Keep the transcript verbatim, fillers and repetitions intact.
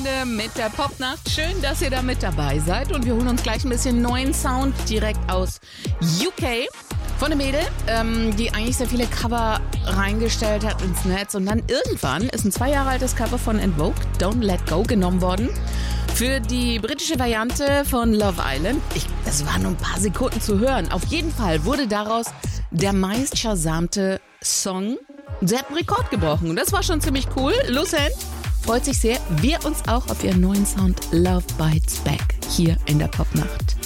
Stunde mit der Popnacht. Schön, dass ihr da mit dabei seid. Und wir holen uns gleich ein bisschen neuen Sound direkt aus U K. Von der Mädel, ähm, die eigentlich sehr viele Cover reingestellt hat ins Netz. Und dann irgendwann ist ein zwei Jahre altes Cover von En Vogue, Don't Let Go, genommen worden. Für die britische Variante von Love Island. Ich, das waren nur ein paar Sekunden zu hören. Auf jeden Fall wurde daraus der meist shazzamte Song. Sie hat einen Rekord gebrochen und das war schon ziemlich cool. Lucen freut sich sehr. Wir uns auch auf ihren neuen Sound Love Bites Back hier in der Popnacht.